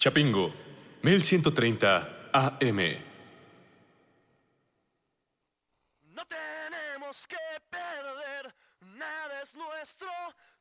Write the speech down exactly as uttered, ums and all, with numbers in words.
Chapingo, mil ciento treinta A M. No tenemos que perder, nada es nuestro.